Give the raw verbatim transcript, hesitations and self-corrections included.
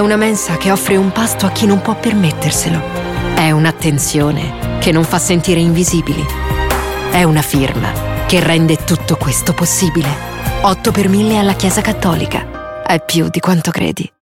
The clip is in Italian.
Una mensa che offre un pasto a chi non può permetterselo. È un'attenzione che non fa sentire invisibili. È una firma che rende tutto questo possibile. otto per mille alla Chiesa Cattolica. È più di quanto credi.